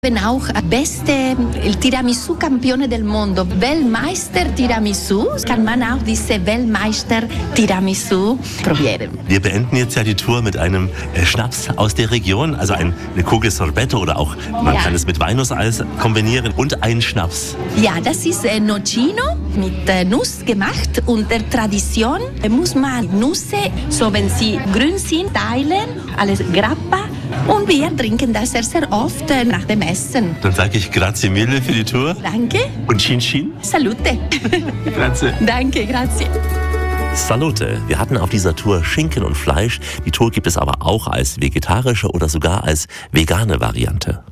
Bin auch beste Tiramisu Campione del Mondo, Weltmeister Tiramisu. Kann man auch diese Weltmeister Tiramisu probieren. Wir beenden jetzt ja die Tour mit einem Schnaps aus der Region, also eine Kugel Sorbetto oder auch, man kann es mit Walnusseis kombinieren und einen Schnaps. Ja, das ist Nocino mit Nuss gemacht und der Tradition muss man Nüsse, so wenn sie grün sind, teilen, alles Grappa. Und wir trinken das sehr, sehr oft nach dem Essen. Dann sage ich grazie mille für die Tour. Danke. Und Chin Chin. Salute. Grazie. Danke, grazie. Salute. Wir hatten auf dieser Tour Schinken und Fleisch. Die Tour gibt es aber auch als vegetarische oder sogar als vegane Variante.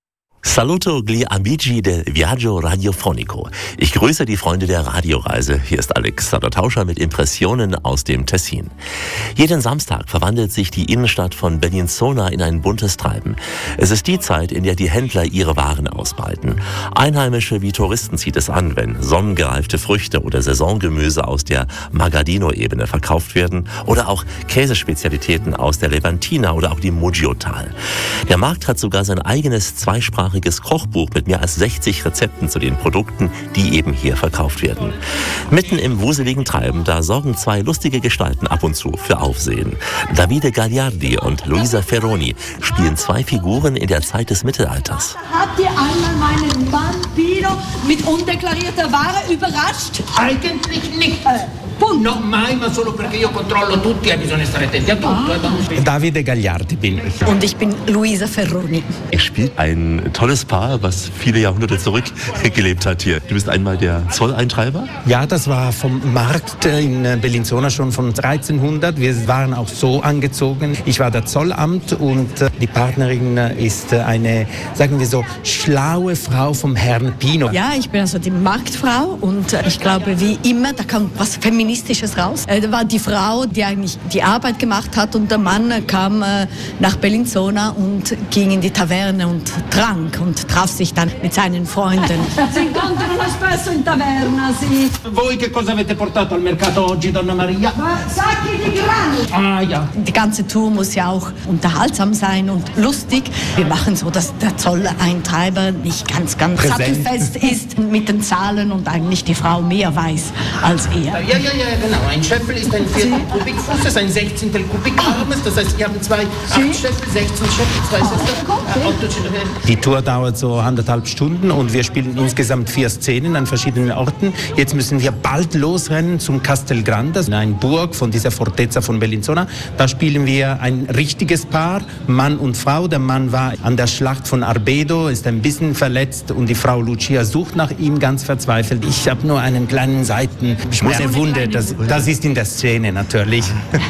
Saluto gli amici del viaggio radiofonico. Ich grüße die Freunde der Radioreise. Hier ist Alexander Tauscher mit Impressionen aus dem Tessin. Jeden Samstag verwandelt sich die Innenstadt von Bellinzona in ein buntes Treiben. Es ist die Zeit, in der die Händler ihre Waren ausbreiten. Einheimische wie Touristen zieht es an, wenn sonnengereifte Früchte oder Saisongemüse aus der Magadino-Ebene verkauft werden oder auch Käsespezialitäten aus der Levantina oder auch dem Muggiottal. Der Markt hat sogar sein eigenes zweisprachiges Kochbuch mit mehr als 60 Rezepten zu den Produkten, die eben hier verkauft werden. Mitten im wuseligen Treiben, da sorgen zwei lustige Gestalten ab und zu für Aufsehen. Davide Gagliardi und Luisa Ferroni spielen zwei Figuren in der Zeit des Mittelalters. Habt ihr einmal meinen Bambino mit undeklarierter Ware überrascht? Eigentlich nicht. No, mai, ma solo perché io controllo tutti e bisogna stare attenti a tutto. Davide Gagliardi bin ich. Und ich bin Luisa Ferroni. Ihr spielt ein tolles Paar, was viele Jahrhunderte zurückgelebt hat hier. Du bist einmal der Zolleintreiber? Ja, das war vom Markt in Bellinzona schon von 1300. Wir waren auch so angezogen. Ich war der Zollamt und die Partnerin ist eine, sagen wir so, schlaue Frau vom Herrn Pino. Ja, ich bin also die Marktfrau und ich glaube, wie immer, da kam was Feministisches raus. Da war die Frau, die eigentlich die Arbeit gemacht hat und der Mann kam nach Bellinzona und ging in die Taverne und trank und traf sich dann mit seinen Freunden. Si incontrano spesso in taverna, sì. Voi che cosa avete portato al mercato oggi, Donna Maria? Sacchi di grano. Ah, ja. Die ganze Tour muss ja auch unterhaltsam sein und lustig. Wir machen so, dass der Zolleintreiber nicht ganz sattelfest ist mit den Zahlen und eigentlich die Frau mehr weiß als er. Ja, genau. Ein Scheffel ist ein Viertel Kubikfußes, ein 16. Kubikarmes. Das heißt, wir haben zwei 8 Scheffel, 16 Scheffel, 2 Sechstel. Die Tour dauert so 1,5 Stunden und wir spielen insgesamt 4 Szenen an verschiedenen Orten. Jetzt müssen wir bald losrennen zum Castel Grande, eine Burg von dieser Fortezza von Bellinzona. Da spielen wir ein richtiges Paar, Mann und Frau. Der Mann war an der Schlacht von Arbedo, ist ein bisschen verletzt und die Frau Lucia sucht nach ihm ganz verzweifelt. Ich habe nur einen kleinen eine Wunde, das ist in der Szene natürlich.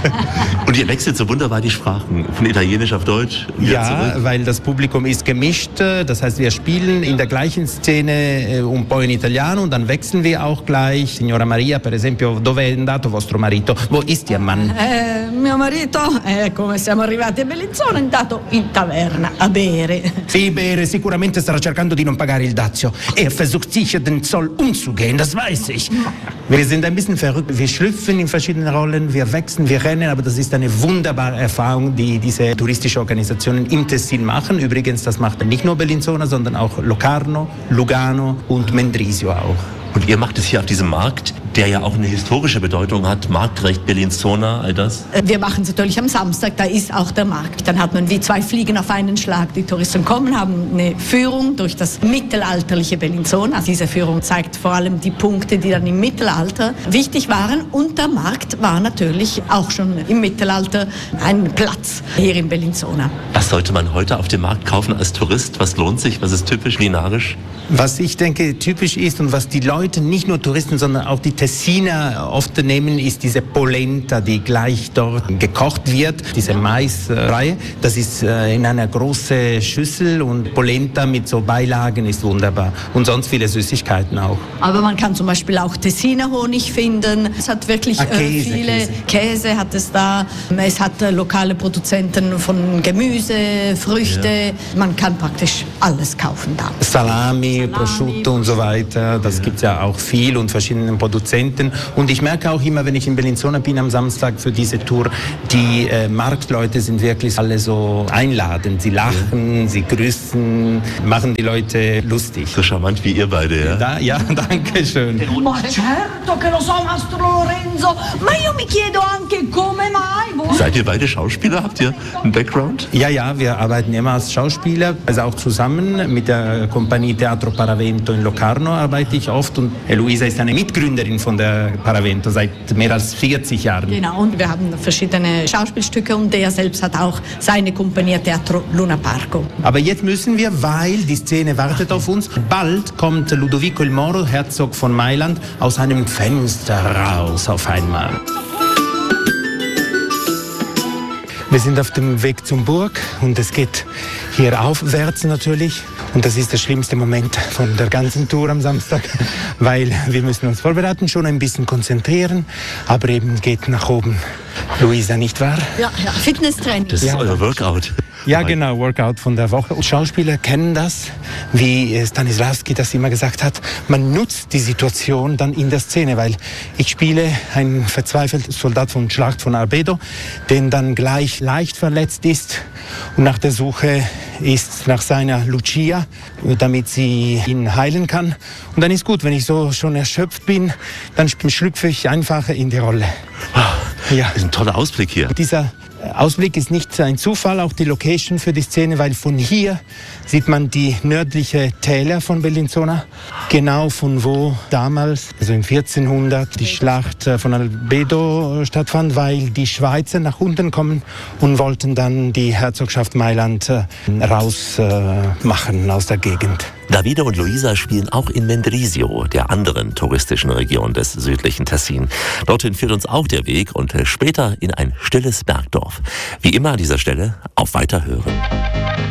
Und ihr wechselt so wunderbar die Sprachen, von Italienisch auf Deutsch. Ja, weil das Publikum ist gemischt, das heißt, wir spielen in der gleichen Szene un po' in Italiano und dann wechseln wir auch gleich. Signora Maria, per esempio, dove è andato vostro marito? Wo ist Ihr Mann? Mio marito, come siamo arrivati a Bellinzona, è andato in taverna a bere. Sì, bere, sicuramente starà cercando di non pagare il dazio. Er versucht sicher den Zoll umzugehen, das weiß ich. Wir sind ein bisschen verrückt, wir schlüpfen in verschiedene Rollen, wir wechseln, wir rennen, aber das ist eine wunderbare Erfahrung, die diese touristische Organisationen im Tessin machen. Übrigens, das macht nicht nur Bellinzona, sondern auch Locarno, Lugano und Mendrisio auch. Und ihr macht es hier auf diesem Markt, der ja auch eine historische Bedeutung hat, Marktrecht, Bellinzona, all das? Wir machen es natürlich am Samstag, da ist auch der Markt. Dann hat man wie 2 Fliegen auf einen Schlag. Die Touristen kommen, haben eine Führung durch das mittelalterliche Bellinzona. Diese Führung zeigt vor allem die Punkte, die dann im Mittelalter wichtig waren. Und der Markt war natürlich auch schon im Mittelalter ein Platz hier in Bellinzona. Was sollte man heute auf dem Markt kaufen als Tourist? Was lohnt sich? Was ist typisch kulinarisch? Was ich denke typisch ist und was die Leute, nicht nur Touristen, sondern auch die Tessiner oft nehmen, ist diese Polenta, die gleich dort gekocht wird, diese Maisreihe. Das ist in einer großen Schüssel und Polenta mit so Beilagen ist wunderbar. Und sonst viele Süßigkeiten auch. Aber man kann zum Beispiel auch Tessiner Honig finden. Es hat wirklich viele Käse hat es da. Es hat lokale Produzenten von Gemüse, Früchte. Ja. Man kann praktisch alles kaufen da. Salami, Prosciutto und so weiter. Das gibt es ja auch viel und verschiedene Produzenten. Produzenten. Und ich merke auch immer, wenn ich in Bellinzona bin am Samstag für diese Tour, die Marktleute sind wirklich alle so einladend. Sie lachen, sie grüßen, machen die Leute lustig. So charmant wie ihr beide, ja? Ja, danke schön. Ma certo che lo so, Mastro Lorenzo, ma io mi chiedo anche come mai. Seid ihr beide Schauspieler? Habt ihr einen Background? Ja, wir arbeiten immer als Schauspieler, also auch zusammen mit der Kompanie Teatro Paravento in Locarno arbeite ich oft und Luisa ist eine Mitgründerin von der Paravento seit mehr als 40 Jahren. Genau, und wir haben verschiedene Schauspielstücke und der selbst hat auch seine Kompanie Teatro Luna Parco. Aber jetzt müssen wir, weil die Szene wartet auf uns, bald kommt Ludovico il Moro, Herzog von Mailand, aus einem Fenster raus auf einmal. Wir sind auf dem Weg zum Burg und es geht hier aufwärts natürlich. Und das ist der schlimmste Moment von der ganzen Tour am Samstag, weil wir müssen uns vorbereiten, schon ein bisschen konzentrieren, aber eben geht nach oben. Luisa, nicht wahr? Ja, Fitnesstraining. Das ist euer Workout. Ja, genau, Workout von der Woche. Und Schauspieler kennen das, wie Stanislavski das immer gesagt hat. Man nutzt die Situation dann in der Szene, weil ich spiele einen verzweifelten Soldat von Schlacht von Arbedo, den dann gleich leicht verletzt ist und nach der Suche ist nach seiner Lucia, damit sie ihn heilen kann. Und dann ist gut, wenn ich so schon erschöpft bin, dann schlüpfe ich einfach in die Rolle. Ja. Das ist ein toller Ausblick hier. Dieser Ausblick ist nicht ein Zufall, auch die Location für die Szene, weil von hier sieht man die nördliche Täler von Bellinzona, genau von wo damals, also im 1400, die Schlacht von Albedo stattfand, weil die Schweizer nach unten kommen und wollten dann die Herzogschaft Mailand rausmachen aus der Gegend. Davide und Luisa spielen auch in Mendrisio, der anderen touristischen Region des südlichen Tessin. Dorthin führt uns auch der Weg und später in ein stilles Bergdorf. Wie immer an dieser Stelle auf Weiterhören.